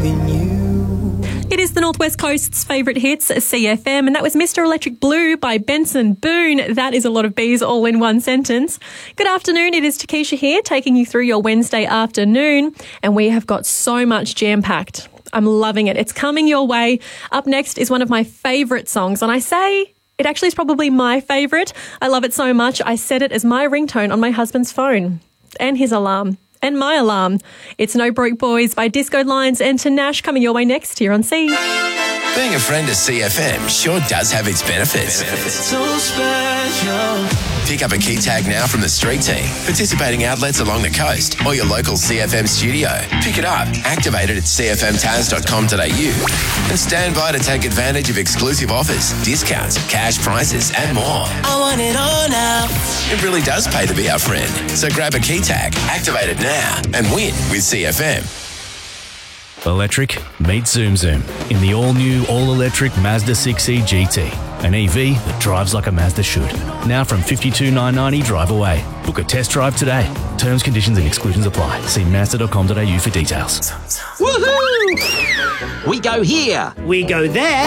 loving you. It is the Northwest Coast's favourite hits, CFM, and that was Mr. Electric Blue by Benson Boone. That is a lot of B's all in one sentence. Good afternoon, it is Takesha here, taking you through your Wednesday afternoon, and we have got so much jam-packed. I'm loving it. It's coming your way. Up next is one of my favourite songs, and I say it actually is probably my favourite. I love it so much, I set it as my ringtone on my husband's phone, and his alarm. And my alarm. It's No Broke Boys by Disco Lines and Tinashe coming your way next here on C. Being a friend of CFM sure does have its benefits. So special. Pick up a key tag now from the street team, participating outlets along the coast or your local CFM studio. Pick it up, activate it at cfmtaz.com.au and stand by to take advantage of exclusive offers, discounts, cash prizes and more. I want it all now. It really does pay to be our friend. So grab a key tag, activate it now and win with CFM. Electric, meet Zoom Zoom in the all-new, all-electric Mazda 6e GT. An EV that drives like a Mazda should. Now from $52,990 drive away. Book a test drive today. Terms, conditions and exclusions apply. See Mazda.com.au for details. Woohoo! We go here. We go there.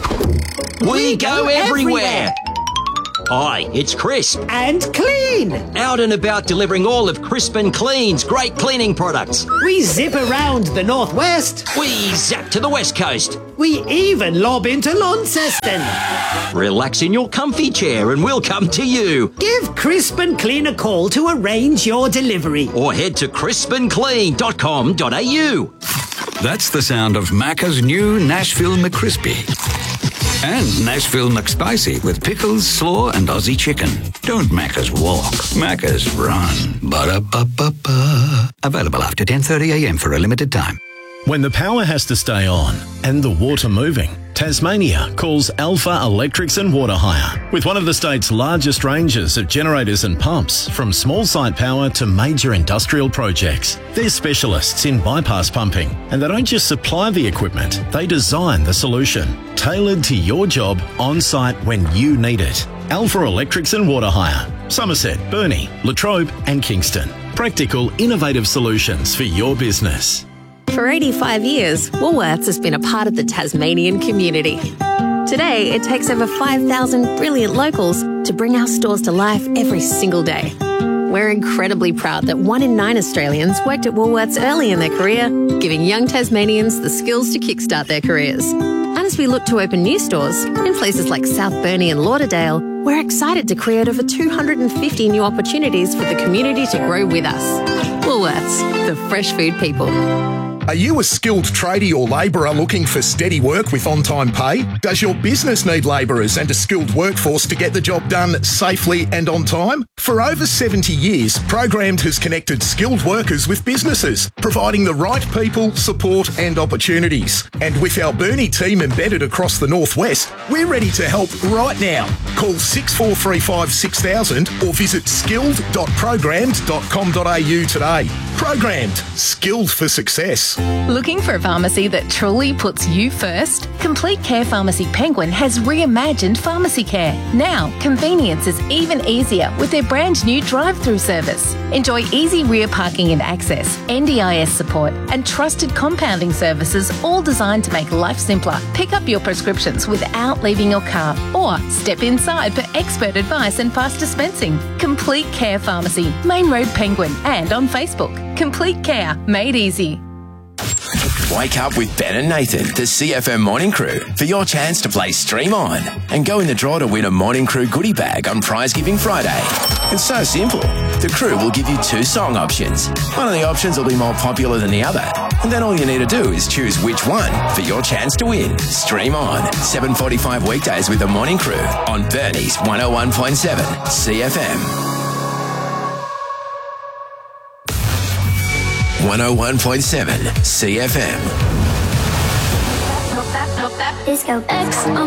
We go everywhere. Hi, it's Crisp. And clean. Out and about delivering all of Crisp and Clean's great cleaning products. We zip around the Northwest. We zap to the West Coast. We even lob into Launceston. Relax in your comfy chair and we'll come to you. Give Crisp and Clean a call to arrange your delivery. Or head to crispandclean.com.au. That's the sound of Macca's new Nashville McCrispy. And Nashville McSpicy with pickles, slaw and Aussie chicken. Don't Macca's walk, Macca's run. Ba-da-ba-ba-ba. Available after 10:30am for a limited time. When the power has to stay on and the water moving, Tasmania calls Alpha Electrics and Water Hire. With one of the state's largest ranges of generators and pumps, from small site power to major industrial projects. They're specialists in bypass pumping, and they don't just supply the equipment, they design the solution, tailored to your job on site when you need it. Alpha Electrics and Water Hire. Somerset, Burnie, Latrobe and Kingston. Practical, innovative solutions for your business. For 85 years, Woolworths has been a part of the Tasmanian community. Today, it takes over 5,000 brilliant locals to bring our stores to life every single day. We're incredibly proud that 1 in 9 Australians worked at Woolworths early in their career, giving young Tasmanians the skills to kickstart their careers. And as we look to open new stores in places like South Burnie and Lauderdale, we're excited to create over 250 new opportunities for the community to grow with us. Woolworths, the fresh food people. Are you a skilled tradie or labourer looking for steady work with on-time pay? Does your business need labourers and a skilled workforce to get the job done safely and on time? For over 70 years, Programmed has connected skilled workers with businesses, providing the right people, support and opportunities. And with our Burnie team embedded across the Northwest, we're ready to help right now. Call 6435 6000 or visit skilled.programmed.com.au today. Programmed. Skilled for success. Looking for a pharmacy that truly puts you first? Complete Care Pharmacy Penguin has reimagined pharmacy care. Now, convenience is even easier with their brand new drive-through service. Enjoy easy rear parking and access, NDIS support, and trusted compounding services, all designed to make life simpler. Pick up your prescriptions without leaving your car, or step inside for expert advice and fast dispensing. Complete Care Pharmacy, Main Road Penguin, and on Facebook. Complete Care, made easy. Wake up with Ben and Nathan, the CFM Morning Crew, for your chance to play Stream On and go in the draw to win a Morning Crew goodie bag on Prize Giving Friday. It's so simple. The crew will give you 2 song options. One of the options will be more popular than the other, and then all you need to do is choose which one for your chance to win. Stream On, 7:45 weekdays with the Morning Crew on Burnie's 101.7 CFM. 101.7 CFM. Disco X.